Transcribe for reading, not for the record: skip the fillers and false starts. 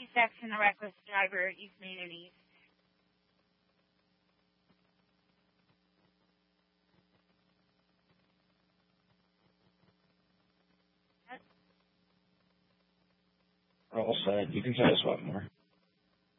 intersection, a reckless driver, East Main and East. All set. You can try to swap more.